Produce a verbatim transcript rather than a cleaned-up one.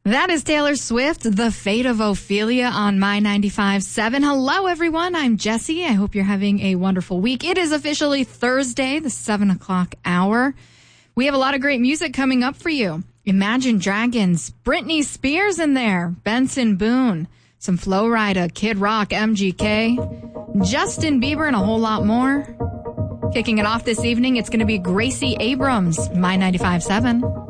That is Taylor Swift, The Fate of Ophelia on My ninety-five point seven. Hello, everyone. I'm Jessie. I hope you're having a wonderful week. It is officially Thursday, the seven o'clock hour. We have a lot of great music coming up for you. Imagine Dragons, Britney Spears in there, Benson Boone, some Flo Rida, Kid Rock, M G K, Justin Bieber, and a whole lot more. Kicking it off this evening, it's going to be Gracie Abrams, My ninety-five point seven.